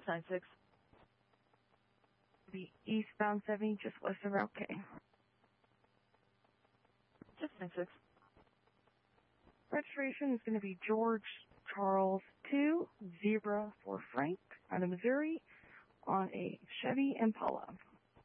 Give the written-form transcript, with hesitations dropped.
96. The eastbound 70 just west of Route K. Just 96. Registration is going to be George Charles 2, Zebra for Frank, out of Missouri, on a Chevy Impala.